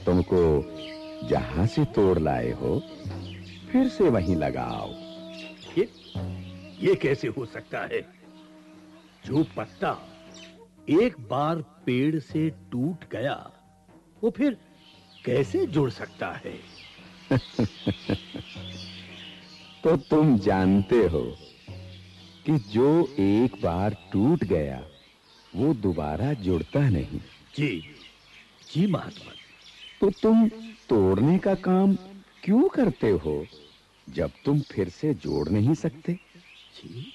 पत्तों को जहां से तोड़ लाए हो फिर से वहीं लगाओ। ये ये कैसे हो सकता है? जो पत्ता एक बार पेड़ से टूट गया वो फिर कैसे जुड़ सकता है? तो तुम जानते हो कि जो एक बार टूट गया वो दोबारा जुड़ता नहीं। जी, जी महात्मा। तो तुम तोड़ने का काम क्यों करते हो जब तुम फिर से जोड़ नहीं सकते? जी।